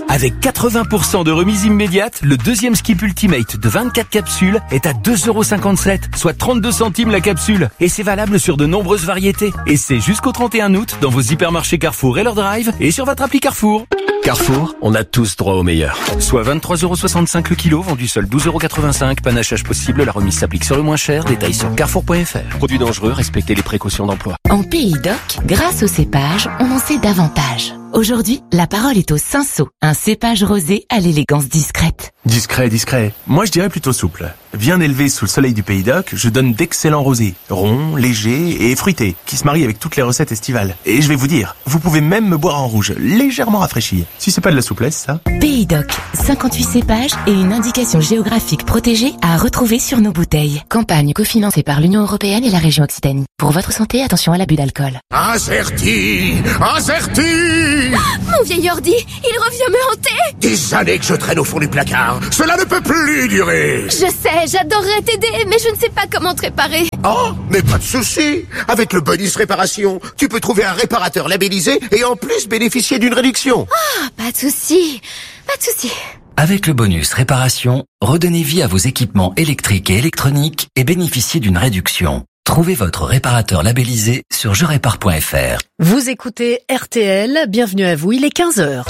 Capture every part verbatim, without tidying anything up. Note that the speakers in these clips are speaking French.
Avec quatre-vingts pour cent de remise immédiate, le deuxième Skip Ultimate de vingt-quatre capsules est à deux euros cinquante-sept, soit trente-deux centimes la capsule. Et c'est valable sur de nombreuses variétés. Et c'est jusqu'au trente et un août dans vos hypermarchés Carrefour et leur drive et sur votre appli Carrefour. Carrefour, on a tous droit au meilleur. Soit vingt-trois euros soixante-cinq le kilo, vendu seul douze euros quatre-vingt-cinq. Panachage possible, la remise s'applique sur le moins cher. Détails sur carrefour point f r. Produits dangereux, respectez les précautions d'emploi. En Pays d'Oc, grâce au cépage, on en sait davantage. Aujourd'hui, la parole est au Cinsault, un cépage rosé à l'élégance discrète. Discret, discret. Moi, je dirais plutôt souple. Bien élevé sous le soleil du Pays d'Oc, je donne d'excellents rosés, ronds, légers et fruités, qui se marient avec toutes les recettes estivales. Et je vais vous dire, vous pouvez même me boire en rouge, légèrement rafraîchi. Si c'est pas de la souplesse, ça. Pays d'Oc, cinquante-huit cépages et une indication géographique protégée à retrouver sur nos bouteilles. Campagne cofinancée par l'Union européenne et la région Occitanie. Pour votre santé, attention à l'abus d'alcool. Incerti, incerti. Mon vieil ordi, il revient me hanter. Des années que je traîne au fond du placard. Cela ne peut plus durer. Je sais, j'adorerais t'aider, mais je ne sais pas comment te réparer. Oh, mais pas de souci. Avec le bonus réparation, tu peux trouver un réparateur labellisé et en plus bénéficier d'une réduction. Ah, pas de souci, pas de souci. Avec le bonus réparation, redonnez vie à vos équipements électriques et électroniques et bénéficiez d'une réduction. Trouvez votre réparateur labellisé sur je répare point f r. Vous écoutez R T L, bienvenue à vous, il est quinze heures.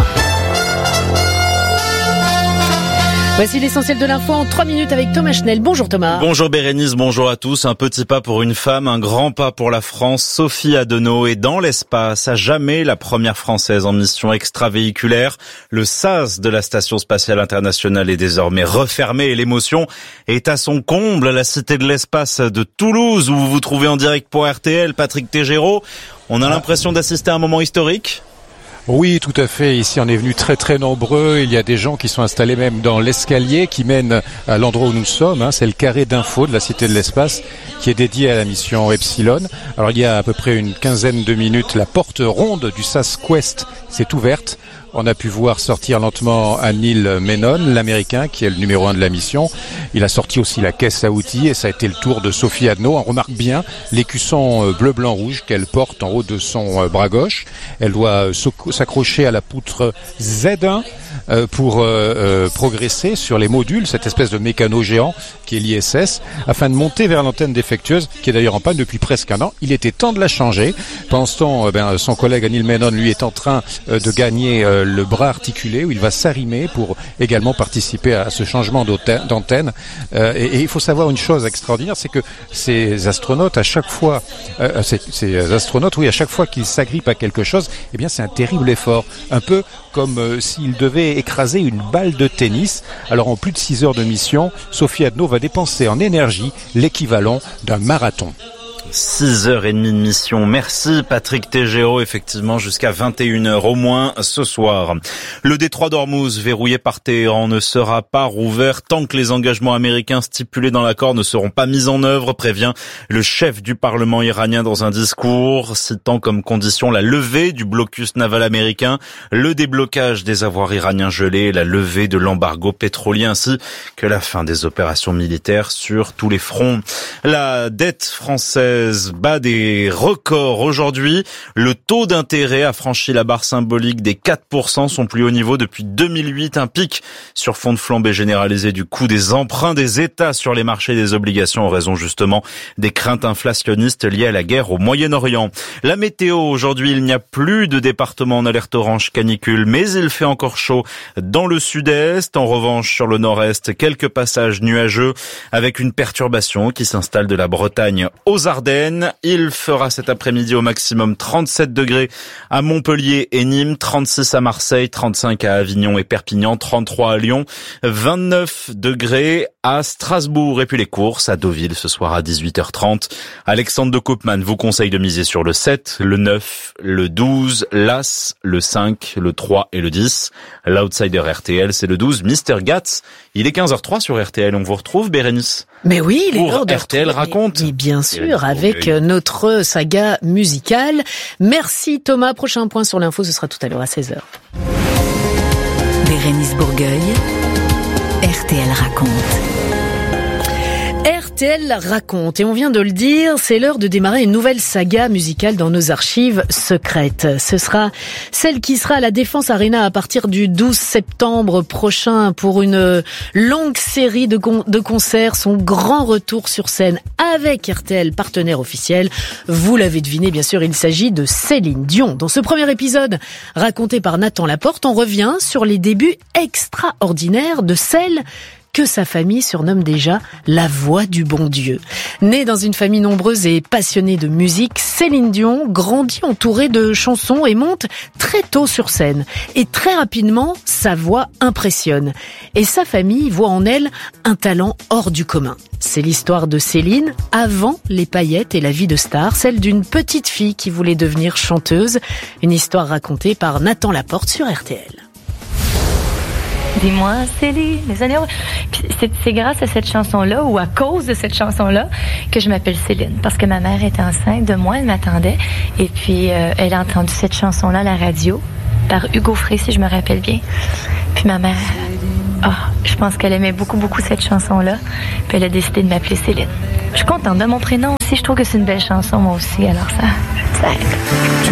Voici l'essentiel de l'info en trois minutes avec Thomas Schnell. Bonjour Thomas. Bonjour Bérénice, bonjour à tous. Un petit pas pour une femme, un grand pas pour la France. Sophie Adenau est dans l'espace, à jamais la première française en mission extravéhiculaire. Le sas de la Station Spatiale Internationale est désormais refermé et l'émotion est à son comble à la Cité de l'Espace de Toulouse où vous vous trouvez en direct pour R T L. Patrick Tégéraud, on a l'impression d'assister à un moment historique. Oui, tout à fait. Ici, on est venu très très nombreux. Il y a des gens qui sont installés même dans l'escalier qui mène à l'endroit où nous sommes. Hein. C'est le carré d'info de la Cité de l'Espace qui est dédié à la mission Epsilon. Alors, il y a à peu près une quinzaine de minutes, la porte ronde du S A S Quest s'est ouverte. On a pu voir sortir lentement Neil Menon, l'Américain, qui est le numéro un de la mission. Il a sorti aussi la caisse à outils et ça a été le tour de Sophie Adenau. On remarque bien l'écusson bleu, blanc, rouge qu'elle porte en haut de son bras gauche. Elle doit s'accrocher à la poutre Z un pour euh, progresser sur les modules, cette espèce de mécano géant qui est l'I S S, afin de monter vers l'antenne défectueuse, qui est d'ailleurs en panne depuis presque un an. Il était temps de la changer. Pendant ce temps, euh, ben, son collègue Neil Menon, lui, est en train euh, de gagner euh, le bras articulé, où il va s'arrimer pour également participer à ce changement d'antenne. Euh, et, et il faut savoir une chose extraordinaire, c'est que ces astronautes, à chaque fois, euh, ces, ces astronautes, oui, à chaque fois qu'ils s'agrippent à quelque chose, eh bien, c'est un terrible effort. Un peu comme euh, s'ils devaient écraser une balle de tennis. Alors, en plus de six heures de mission, Sophie Adenau va dépenser en énergie l'équivalent d'un marathon. six heures trente de mission. Merci Patrick Tégéraud, effectivement jusqu'à vingt et une heures au moins ce soir. Le détroit d'Ormuz, verrouillé par Téhéran, ne sera pas rouvert tant que les engagements américains stipulés dans l'accord ne seront pas mis en œuvre, prévient le chef du Parlement iranien dans un discours, citant comme condition la levée du blocus naval américain, le déblocage des avoirs iraniens gelés, la levée de l'embargo pétrolier ainsi que la fin des opérations militaires sur tous les fronts. La dette française bat des records aujourd'hui. Le taux d'intérêt a franchi la barre symbolique des quatre pour cent, son plus haut niveau depuis deux mille huit, un pic sur fond de flambée généralisée du coût des emprunts des États sur les marchés des obligations en raison justement des craintes inflationnistes liées à la guerre au Moyen-Orient. La météo, aujourd'hui, il n'y a plus de département en alerte orange canicule, mais il fait encore chaud dans le sud-est. En revanche, sur le nord-est, quelques passages nuageux avec une perturbation qui s'installe de la Bretagne aux Ardennes. Il fera cet après-midi au maximum trente-sept degrés à Montpellier et Nîmes, trente-six à Marseille, trente-cinq à Avignon et Perpignan, trente-trois à Lyon, vingt-neuf degrés à Strasbourg. Et puis les courses à Deauville ce soir à dix-huit heures trente. Alexandre de Koopman vous conseille de miser sur le sept, le neuf, le douze, l'As, le cinq, le trois et le dix. L'outsider R T L, c'est le douze, Mister Gatz. Il est quinze heures zéro trois sur R T L. On vous retrouve, Bérénice. Mais oui, il est l'heure de R T L raconte. Et bien sûr, avec notre saga musicale. Merci Thomas. Prochain point sur l'info, ce sera tout à l'heure à seize heures. Bérénice Bourgueil, R T L raconte. R R T L raconte, et on vient de le dire, c'est l'heure de démarrer une nouvelle saga musicale dans nos archives secrètes. Ce sera celle qui sera à la Défense Arena à partir du douze septembre prochain pour une longue série de, con- de concerts, son grand retour sur scène avec R T L, partenaire officiel. Vous l'avez deviné, bien sûr, il s'agit de Céline Dion. Dans ce premier épisode, raconté par Nathan Laporte, on revient sur les débuts extraordinaires de celle que sa famille surnomme déjà la voix du bon Dieu. Née dans une famille nombreuse et passionnée de musique, Céline Dion grandit entourée de chansons et monte très tôt sur scène. Et très rapidement, sa voix impressionne. Et sa famille voit en elle un talent hors du commun. C'est l'histoire de Céline avant les paillettes et la vie de star, celle d'une petite fille qui voulait devenir chanteuse. Une histoire racontée par Nathan Laporte sur R T L. Dis-moi, Céline, les années... Puis c'est, c'est grâce à cette chanson-là, ou à cause de cette chanson-là, que je m'appelle Céline. Parce que ma mère était enceinte de moi, elle m'attendait. Et puis, euh, elle a entendu cette chanson-là à la radio, par Hugo Frey, si je me rappelle bien. Puis ma mère... Ah, oh, je pense qu'elle aimait beaucoup, beaucoup cette chanson-là. Puis elle a décidé de m'appeler Céline. Je suis contente de mon prénom aussi. Je trouve que c'est une belle chanson, moi aussi. Alors ça, ça aide.